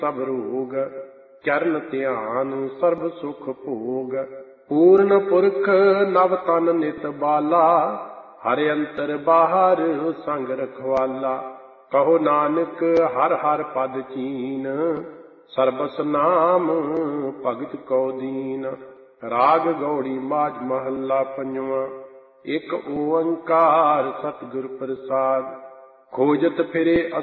ਸਭ ਰੋਗ। ਚਰਨ ਧਿਆਨ ਸਰਬ ਸੁਖ ਭੋਗ। ਪੂਰਨ ਪੁਰਖ ਨਵ ਤਨ ਨਿਤ ਬਾਲਾ, ਹਰਿ ਅੰਤਰ ਬਾਹਰ ਸੰਗ ਰਖਵਾਲਾ। ਕਹੋ ਨਾਨਕ ਹਰ ਹਰ ਪਦ ਚੀਨ, ਸਰਬਸ ਨਾਮ ਭਗਤ ਕਉ ਦੀਨ। ਰਾਗ ਗੌੜੀ ਮਾਝ ਮਹੱਲਾ ਪੰਜਵਾਂ। ਇੱਕ ਓੰਕਾਰ ਸਤਿਗੁਰ ਪ੍ਰਸਾਦਿ। ਖੋਜਤ ਫਿਰੇ